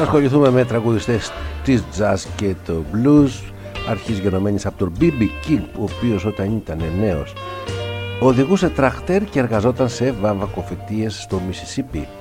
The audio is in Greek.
ασχοληθούμε με τραγουδιστές της jazz και το blues, αρχής γενομένης από τον B.B. King, ο οποίος όταν ήταν νέος οδηγούσε τραχτέρ και εργαζόταν σε βαμβακοφυτείες στο Μισισίπι.